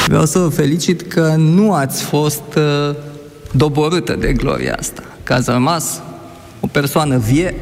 Vreau să vă felicit că nu ați fost doborâtă de gloria asta, că ați rămas o persoană vie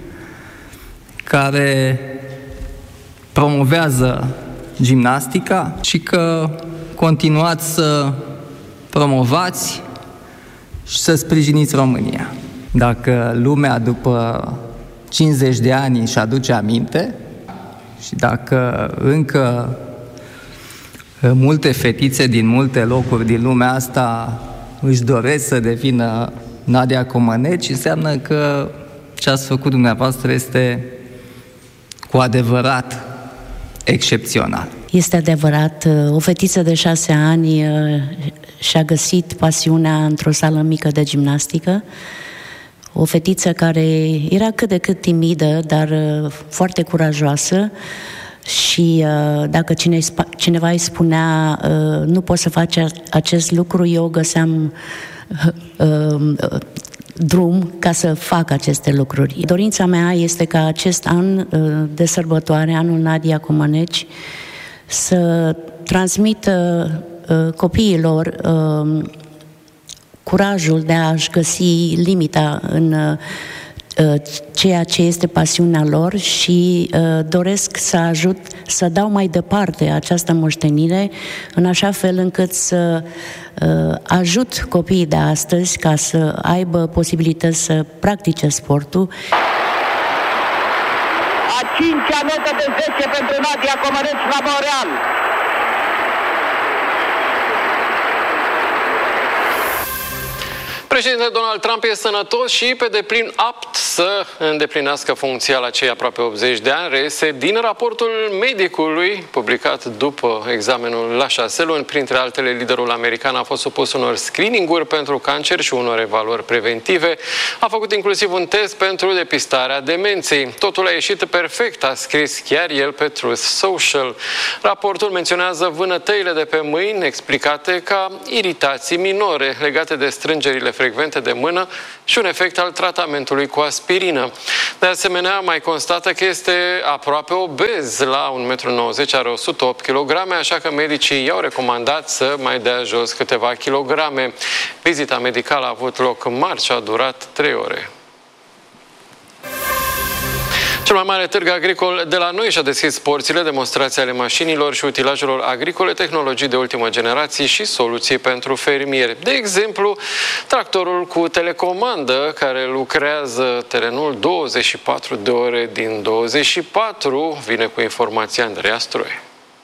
care promovează gimnastica și că continuați să promovați și să sprijiniți România. Dacă lumea după 50 de ani își aduce aminte și dacă încă multe fetițe din multe locuri din lumea asta își doresc să devină Nadia Comăneci, înseamnă că ce ați făcut dumneavoastră este cu adevărat excepțional. Este adevărat, o fetiță de 6 ani și-a găsit pasiunea într-o sală mică de gimnastică. O fetiță care era cât de cât timidă, dar foarte curajoasă și dacă cineva îi spunea nu poți să faci acest lucru, eu găseam drum ca să fac aceste lucruri. Dorința mea este ca acest an de sărbătoare, anul Nadia Comăneci, să transmită copiilor curajul de a-și găsi limita în ceea ce este pasiunea lor și doresc să ajut, să dau mai departe această moștenire în așa fel încât să ajut copiii de astăzi ca să aibă posibilități să practice sportul. A 5-a notă de 10 pentru Nadia Comăneci la Montreal. Președintele Donald Trump e sănătos și pe deplin apt să îndeplinească funcția la cei aproape 80 de ani, reiese din raportul medicului publicat după examenul la 6 luni. Printre altele, liderul american a fost supus unor screening-uri pentru cancer și unor evaluări preventive. A făcut inclusiv un test pentru depistarea demenței. Totul a ieșit perfect, a scris chiar el pe Truth Social. Raportul menționează vânătăile de pe mâini explicate ca iritații minore legate de strângerile frecvente de mână și un efect al tratamentului cu aspirină. De asemenea, mai constată că este aproape obez, la 1,90 m, are 108 kg, așa că medicii i-au recomandat să mai dea jos câteva kilograme. Vizita medicală a avut loc în marți și a durat 3 ore. Cel mai mare târg agricol de la noi și-a deschis porțile, demonstrații ale mașinilor și utilajelor agricole, tehnologii de ultimă generație și soluții pentru fermieri. De exemplu, tractorul cu telecomandă care lucrează terenul 24 de ore din 24, vine cu informația Andreea Stroie.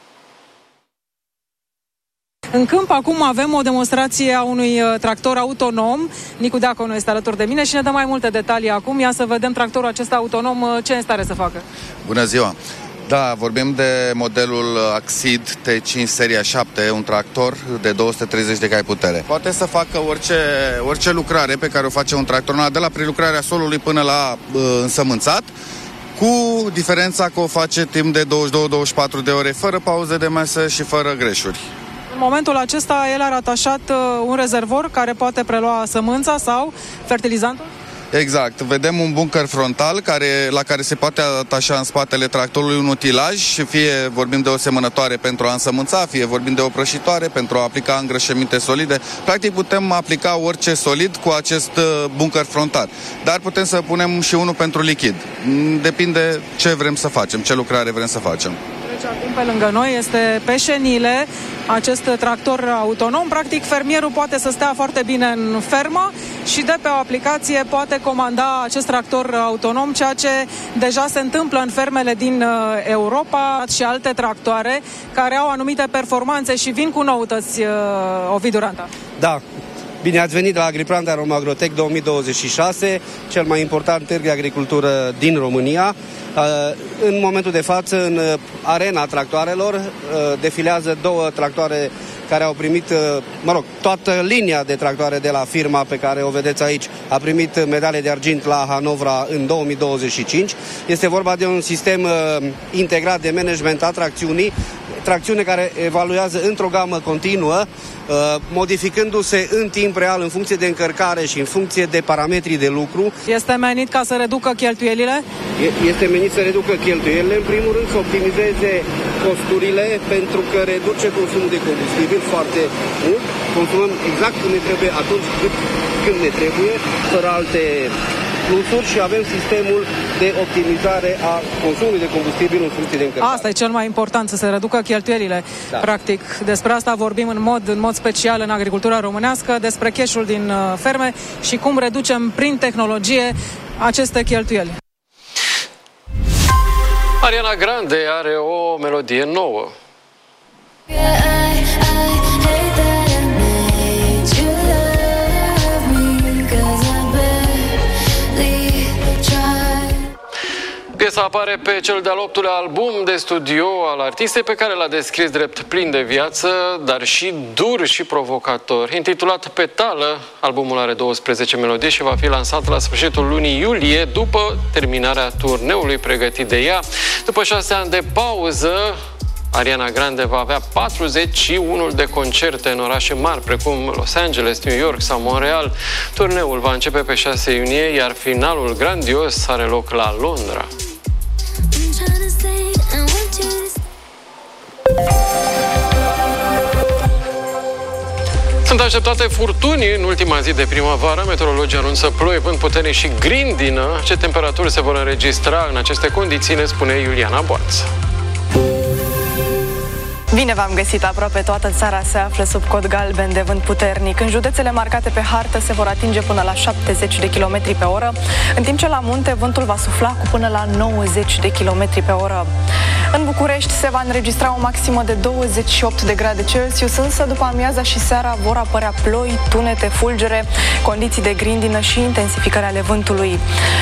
În câmp acum avem o demonstrație a unui tractor autonom. Nicu Deaconu este alături de mine și ne dă mai multe detalii acum. Ia să vedem tractorul acesta autonom ce e în stare să facă. Bună ziua! Da, vorbim de modelul Axid T5 seria 7, un tractor de 230 de cai putere. Poate să facă orice lucrare pe care o face un tractor, de la prelucrarea solului până la însămânțat, cu diferența că o face timp de 22-24 de ore, fără pauze de masă și fără greșuri. În momentul acesta, el a atașat un rezervor care poate prelua sămânța sau fertilizantul? Exact. Vedem un bunker frontal la care se poate atașa în spatele tractorului un utilaj și fie vorbim de o semănătoare pentru a însămânța, fie vorbim de o prășitoare pentru a aplica îngrășăminte solide. Practic putem aplica orice solid cu acest bunker frontal. Dar putem să punem și unul pentru lichid. Depinde ce vrem să facem, ce lucrare vrem să facem. Acum pe lângă noi este pe șenile acest tractor autonom. Practic fermierul poate să stea foarte bine în fermă și de pe o aplicație poate comanda acest tractor autonom, ceea ce deja se întâmplă în fermele din Europa și alte tractoare care au anumite performanțe și vin cu noutăți, Ovidiu Ranta. Da. Bine ați venit la Agriplanta Romagro-Tech 2026, cel mai important târg de agricultură din România. În momentul de față, în arena tractoarelor, defilează 2 tractoare care au primit, toată linia de tractoare de la firma pe care o vedeți aici a primit medalie de argint la Hanovra în 2025. Este vorba de un sistem integrat de management a tracțiunii, tracțiune care evaluează într-o gamă continuă, modificându-se în timp real în funcție de încărcare și în funcție de parametrii de lucru. Este menit ca să reducă cheltuielile? Este menit să reducă cheltuielile, în primul rând să optimizeze costurile pentru că reduce consumul de combustibil foarte mult. Consumăm exact când ne trebuie, atunci când ne trebuie, fără alte plusuri și avem sistemul de optimizare a consumului de combustibil în funcție de încărcare. Asta e cel mai important, să se reducă cheltuielile. Da. Practic, despre asta vorbim în mod special în agricultura românească, despre cash-ul din ferme și cum reducem prin tehnologie aceste cheltuieli. Ariana Grande are o melodie nouă. Piesa apare pe cel de-al 8-lea album de studio al artistei, pe care l-a descris drept plin de viață, dar și dur și provocator. Intitulat Petală, albumul are 12 melodii și va fi lansat la sfârșitul lunii iulie, după terminarea turneului pregătit de ea. După 6 ani de pauză, Ariana Grande va avea 41 de concerte în orașe mari, precum Los Angeles, New York sau Montreal. Turneul va începe pe 6 iunie, iar finalul grandios are loc la Londra. Sunt așteptate furtuni în ultima zi de primăvară. Meteorologii anunță ploi, vânt puternic și grindină. Ce temperaturi se vor înregistra în aceste condiții, ne spune Iuliana Boață. Bine v-am găsit! Aproape toată țara se află sub cod galben de vânt puternic. În județele marcate pe hartă se vor atinge până la 70 de km pe oră, în timp ce la munte vântul va sufla cu până la 90 de km pe oră. În București se va înregistra o maximă de 28 de grade Celsius, însă după amiaza și seara vor apărea ploi, tunete, fulgere, condiții de grindină și intensificare ale vântului.